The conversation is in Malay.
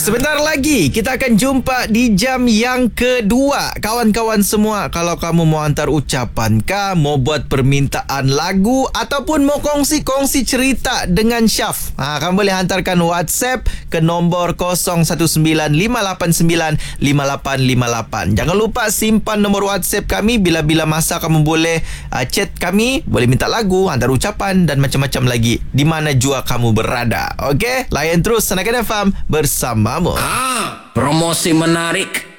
Sebentar lagi kita akan jumpa di jam yang kedua. Kawan-kawan semua, kalau kamu mau hantar ucapan kah, mau buat permintaan lagu ataupun mau kongsi-kongsi cerita dengan Syaf, kamu boleh hantarkan WhatsApp ke nombor 0195895858. Jangan lupa simpan nombor WhatsApp kami. Bila-bila masa kamu boleh chat kami, boleh minta lagu, hantar ucapan dan macam-macam lagi di mana jua kamu berada. Okey, layan terus Sana Faham bersamamu. Promosi menarik.